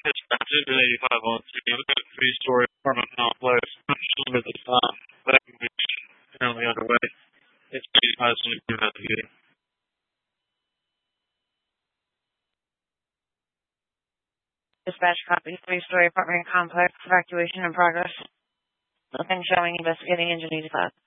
Dispatch, this is 85 on scene. We've got a three-story apartment complex. I'm just looking at the time. Evacuation currently underway. It's 85 soon to be investigating. Dispatch copy. Three-story apartment complex. Evacuation in progress. Nothing showing. Investigating engine 85.